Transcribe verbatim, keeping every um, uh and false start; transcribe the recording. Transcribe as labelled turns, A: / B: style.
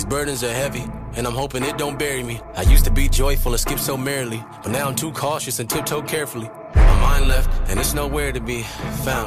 A: burdens are heavy, and I'm hoping it don't bury me. I used to be joyful and skip so merrily, but now I'm too cautious and tiptoe carefully. My mind left, and it's nowhere to be found.